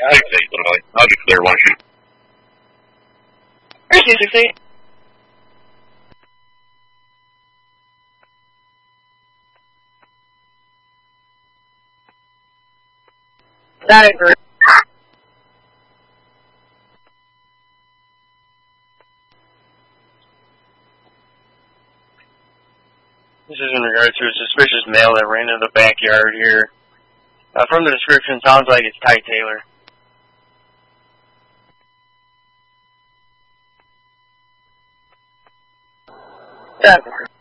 I'll be clear once you. 368. That agree. This is in regards to a suspicious male that ran into the backyard here. From the description, sounds like it's Ty Taylor. That agree.